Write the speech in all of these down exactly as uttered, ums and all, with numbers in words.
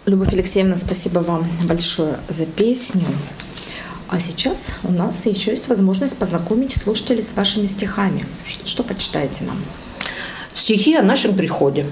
Любовь Алексеевна, спасибо вам большое за песню. А сейчас у нас еще есть возможность познакомить слушателей с вашими стихами. Что, что почитаете нам? Стихи о нашем приходе.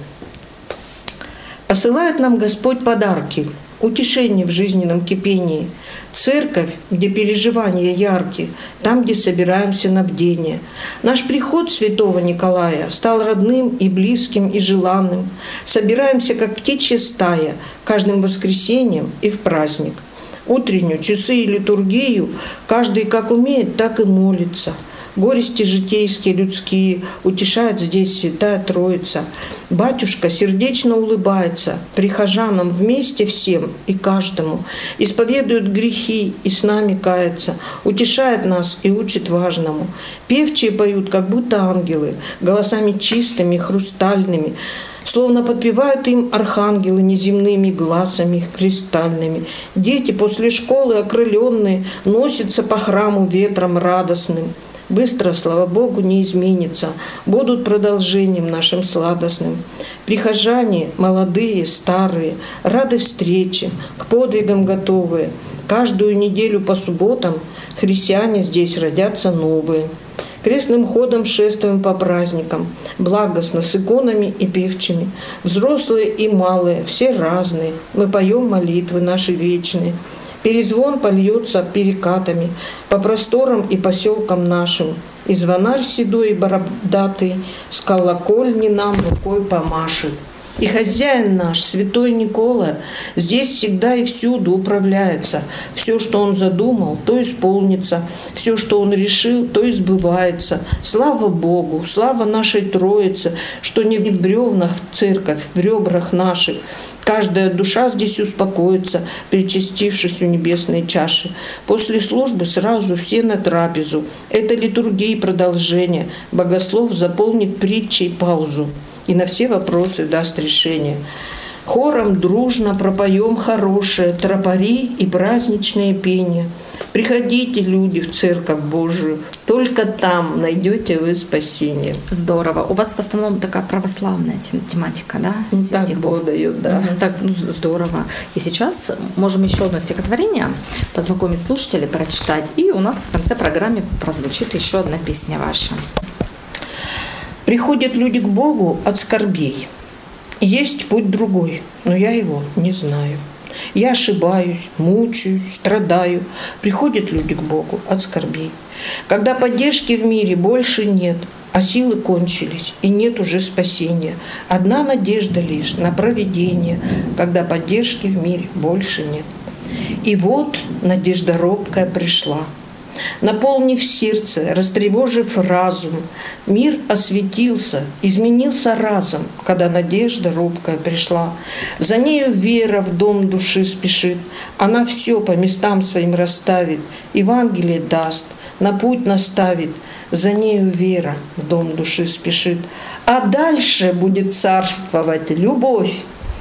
Посылает нам Господь подарки, утешение в жизненном кипении, церковь, где переживания яркие, там, где собираемся на бдение. Наш приход святого Николая стал родным и близким и желанным. Собираемся, как птичья стая, каждым воскресеньем и в праздник. Утреннюю, часы и литургию каждый как умеет, так и молится. Горести житейские, людские утешает здесь Святая Троица. Батюшка сердечно улыбается прихожанам вместе всем и каждому, исповедует грехи и с нами кается, утешает нас и учит важному. Певчие поют, как будто ангелы, голосами чистыми, хрустальными, словно подпевают им архангелы неземными глазами кристальными. Дети после школы окрыленные носятся по храму ветром радостным. Быстро, слава Богу, не изменится, будут продолжением нашим сладостным. Прихожане, молодые, старые, рады встрече, к подвигам готовые. Каждую неделю по субботам христиане здесь родятся новые. Крестным ходом шествуем по праздникам, благостно, с иконами и певчими. Взрослые и малые, все разные, мы поем молитвы наши вечные. Перезвон польется перекатами по просторам и поселкам нашим, и звонарь седой и бородатый с колокольни нам рукой помашет. И хозяин наш, святой Никола, здесь всегда и всюду управляется. Все, что он задумал, то исполнится. Все, что он решил, то и сбывается. Слава Богу, слава нашей Троице, что не в бревнах церковь, в ребрах наших. Каждая душа здесь успокоится, причастившись у небесной чаши. После службы сразу все на трапезу. Это литургия и продолжение. Богослов заполнит притчей паузу и на все вопросы даст решение. Хором дружно пропоем хорошее тропари и праздничные пения. Приходите, люди, в Церковь Божию, только там найдете вы спасение. Здорово. У вас в основном такая православная тематика, да? Ну, так Бог дает, да. Mm-hmm. Так, ну, здорово. И сейчас можем еще одно стихотворение познакомить слушателей, прочитать. И у нас в конце программы прозвучит еще одна песня ваша. Приходят люди к Богу от скорбей. Есть путь другой, но я его не знаю. Я ошибаюсь, мучаюсь, страдаю. Приходят люди к Богу от скорбей. Когда поддержки в мире больше нет, а силы кончились, и нет уже спасения. Одна надежда лишь на провидение, когда поддержки в мире больше нет. И вот надежда робкая пришла. Наполнив сердце, растревожив разум, мир осветился, изменился разом, когда надежда робкая пришла. За нею вера в дом души спешит, она все по местам своим расставит, Евангелие даст, на путь наставит, за нею вера в дом души спешит. А дальше будет царствовать любовь.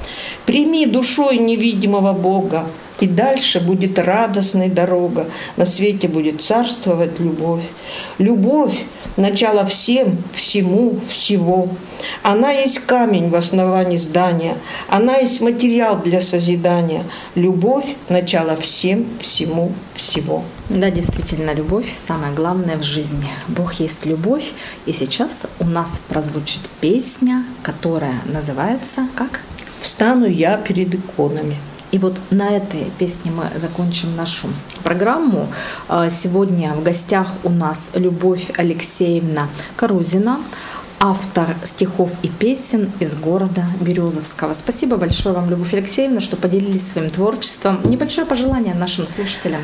Прими душой невидимого Бога, и дальше будет радостная дорога, на свете будет царствовать любовь. Любовь – начало всем, всему, всего. Она есть камень в основании здания, она есть материал для созидания. Любовь – начало всем, всему, всего. Да, действительно, любовь – самое главное в жизни. Бог есть любовь. И сейчас у нас прозвучит песня, которая называется как? «Встану я перед иконами». И вот на этой песне мы закончим нашу программу. Сегодня в гостях у нас Любовь Алексеевна Корузина, автор стихов и песен из города Березовского. Спасибо большое вам, Любовь Алексеевна, что поделились своим творчеством. Небольшое пожелание нашим слушателям.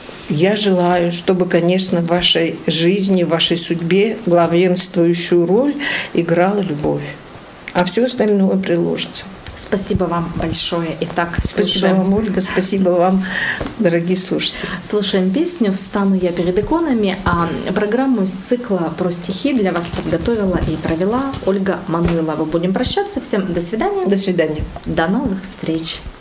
Я желаю, чтобы, конечно, в вашей жизни, в вашей судьбе главенствующую роль играла любовь, а все остальное приложится. Спасибо вам большое. Итак, спасибо слушаем. вам, Ольга, спасибо вам, дорогие слушатели. Слушаем песню «Встану я перед иконами», а программу из цикла про стихи для вас подготовила и провела Ольга Мануилова. Будем прощаться. Всем до свидания. До свидания. До новых встреч.